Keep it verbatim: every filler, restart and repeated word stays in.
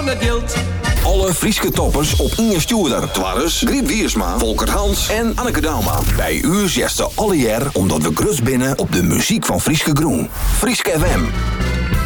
lange gilt. Alle Frieske toppers op Inge Stuurder. Twarres, Griet Wiersma, Volker Hans en Anneke Dauma. Bij u zesde alle jaar omdat we grut binnen op de muziek van Frieske Groen. Frieske F M.